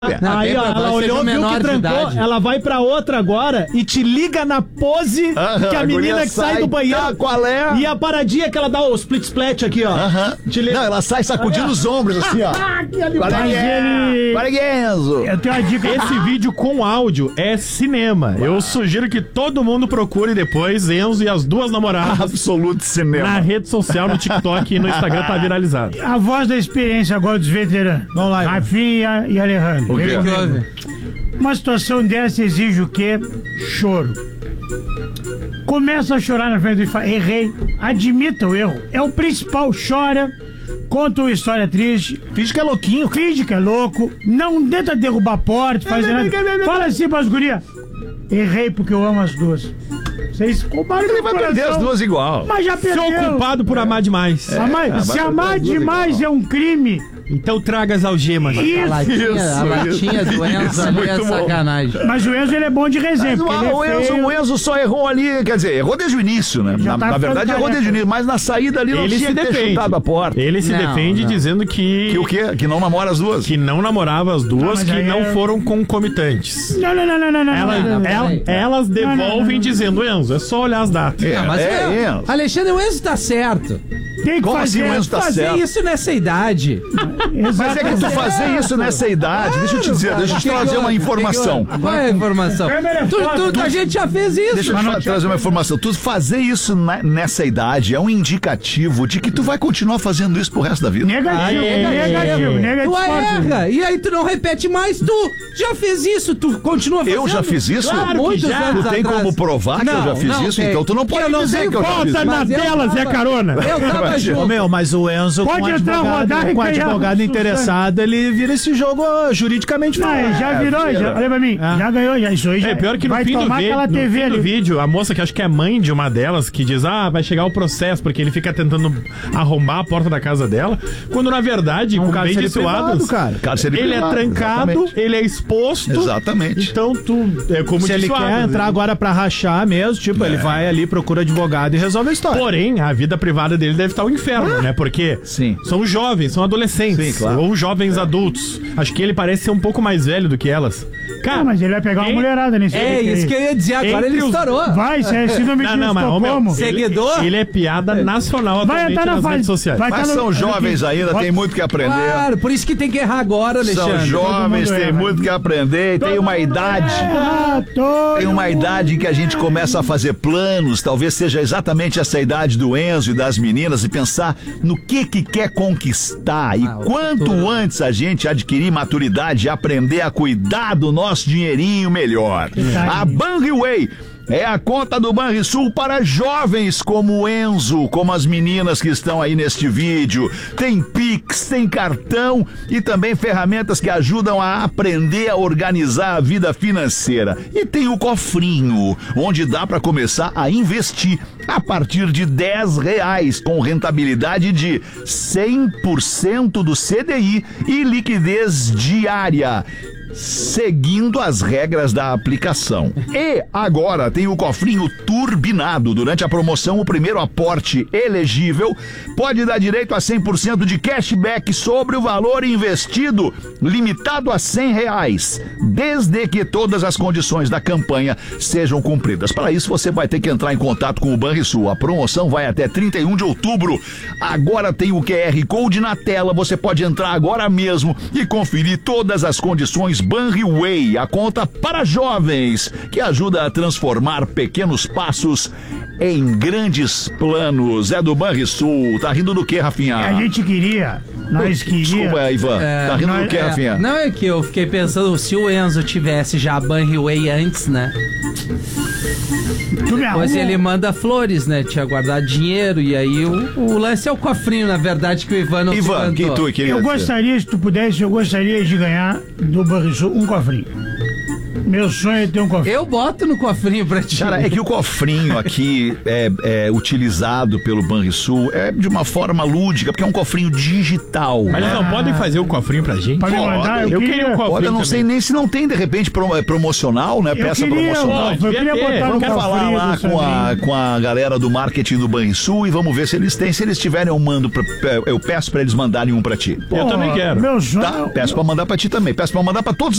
Aí, ó, ela olhou, viu que trancou, ela vai pra outra agora e te liga na pose que a menina que sai do banheiro. Tá, qual é? E a paradinha que ela dá o split aqui, ó. Não, ela sai sacudindo os ombros assim, ó. Para Enzo. Eu tenho uma dica. Esse vídeo com áudio é cinema. Eu sugiro que todo mundo procure depois Enzo e as duas namoradas Absoluto cinema. na rede social, no TikTok e no Instagram, tá viralizado. A voz da experiência agora dos veteranos. Vamos lá, Ivan. Rafinha e Alejandro. O quê? Uma situação dessa exige o quê? Choro. Começa a chorar na frente do fala, errei. Admita o erro. É o principal. Chora. Conta uma história triste. Finge que é louquinho. Finge que é louco. Não tenta derrubar a porta, fazer nada. Fala assim pras gurias. Errei porque eu amo as duas. Vocês roubaram Ele meu vai perder coração. as duas igual. Mas já perdeu. Sou culpado por amar demais. Se amar demais é um crime. Então traga as algemas. Isso. A latinha do Enzo ali é sacanagem. Mas o Enzo ele é bom de resenha. Mas, porque ele é feio. o Enzo só errou ali, quer dizer, errou desde o início, né? Já tá Na verdade, ficando errou desde o início, mas na saída ali não Ele tinha se que ter defende. chutado a porta. Ele se defende dizendo que... Que o quê? Que não namora as duas? Que não namorava as duas, mas que aí não é- foram concomitantes. Não. Elas devolvem dizendo, Enzo, é só olhar as datas. Enzo. Alexandre, o Enzo tá certo. Tem que Como fazer. assim o Enzo tá Fazer certo? isso nessa idade. Mas é que tu fazer isso nessa idade, deixa eu te dizer, deixa eu te trazer uma informação. Qual é a informação? A gente já fez isso. Deixa eu te trazer uma informação. Tu fazer isso nessa idade é um indicativo de que tu vai continuar fazendo isso pro resto da vida. Negativo. Tu erra. E aí tu não repete mais. Tu já fez isso. Tu continua fazendo. Eu já fiz isso? Claro, muitos anos Tu tem atrás. como provar que eu já fiz Não, isso? tem. Então tu não pode Eu não dizer sei que eu já fiz Bota isso. na Mas eu tela, Zé tava- Carona. Eu tava Ô, junto. meu, mas o Enzo Pode entrar, rodar e com ganhar advogado um interessado, ele vira esse jogo juridicamente falando. Já virou, olha pra mim. Já ganhou, já. Isso aí já. É pior que no vai fim do tomar aquela vídeo, TV ali. vídeo, a moça que acho que é mãe de uma delas, que diz, vai chegar o processo, porque ele fica tentando arrombar a porta da casa dela, quando na verdade, com bem cárcere dissuados, privado, cara. Cárcere ele privado, é trancado, exatamente. ele é exposto. Exatamente. Então como Se ele dissuado, quer entrar agora pra rachar mesmo, tipo, ele vai ali, procura advogado e resolve a história. Porém, a vida privada dele deve estar um inferno, né? Porque Sim. são jovens, são adolescentes, Sim, claro. ou jovens adultos. Acho que ele parece ser um pouco mais velho do que elas. Cara, Mas ele vai pegar uma mulherada nesse Isso que eu ia dizer. Agora Entre ele os- estourou. Vai, isso é síndrome de mas, ô, meu, Estocolmo. Seguidor? ele é piada nacional Vai atualmente entrar na nas fase. redes sociais. Mas são jovens ainda, tem muito que aprender. Claro, por isso que tem que errar agora, São Alexandre. jovens, mundo tem erra. muito que aprender. Tem uma idade. Tem uma idade em que a gente começa a fazer planos, talvez seja exatamente essa idade do Enzo e das meninas, e pensar no que quer conquistar. E quanto antes a gente adquirir maturidade e aprender a cuidar do nosso dinheirinho, melhor. A Banriway é a conta do Banrisul para jovens como o Enzo, como as meninas que estão aí neste vídeo. Tem Pix, tem cartão e também ferramentas que ajudam a aprender a organizar a vida financeira. E tem o cofrinho, onde dá para começar a investir a partir de R$10, com rentabilidade de 100% do CDI e liquidez diária, seguindo as regras da aplicação. E agora tem o cofrinho turbinado. Durante a promoção, o primeiro aporte elegível pode dar direito a 100% de cashback sobre o valor investido, limitado a R$100, desde que todas as condições da campanha sejam cumpridas. Para isso, você vai ter que entrar em contato com o Banrisul. A promoção vai até 31 de outubro. Agora tem o QR Code na tela. Você pode entrar agora mesmo e conferir todas as condições. Banriway, a conta para jovens, que ajuda a transformar pequenos passos em grandes planos. É do Banrisul. Tá rindo do quê, Rafinha? A gente queria, nós queríamos. Desculpa, Ivan. Tá rindo do quê, Rafinha? Não, é que eu fiquei pensando, se o Enzo tivesse já a Banriway antes, né? Tu me Depois arruma. ele manda flores, né? Tinha guardado dinheiro e aí o lance é o cofrinho, na verdade, que o Ivan não Ivan, se quem cantou. tu queria Eu dizer? gostaria, se tu pudesse, eu gostaria de ganhar do Banrisul um cofrinho. Meu sonho é ter um cofrinho. Eu boto no cofrinho pra ti. Cara, é que o cofrinho aqui é utilizado pelo Banrisul é de uma forma lúdica, porque é um cofrinho digital. Mas eles não podem fazer o cofrinho pra gente? Pra me mandar, Eu queria um cofrinho Olha, eu não sei também. nem se não tem, de repente, promocional, né? Eu Peça queria, promocional. eu queria Devia ter. botar no Vamos falar cofrinho lá do com a galera do marketing do Banrisul e vamos ver se eles têm. Se eles tiverem, eu peço pra eles mandarem um pra ti. Eu também quero. Meu sonho. Tá? Peço pra mandar pra ti também. Peço pra mandar pra todos